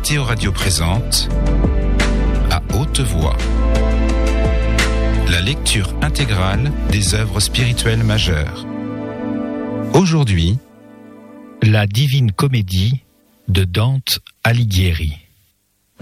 Mathéo Radio présente à haute voix la lecture intégrale des œuvres spirituelles majeures. Aujourd'hui, la Divine Comédie de Dante Alighieri.